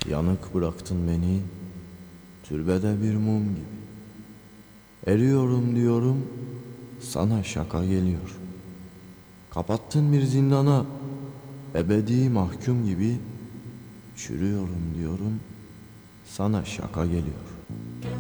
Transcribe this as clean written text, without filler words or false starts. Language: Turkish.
Yanık bıraktın beni, türbede bir mum gibi. Eriyorum diyorum, sana şaka geliyor. Kapattın bir zindana, ebedi mahkum gibi. Çürüyorum diyorum, sana şaka geliyor.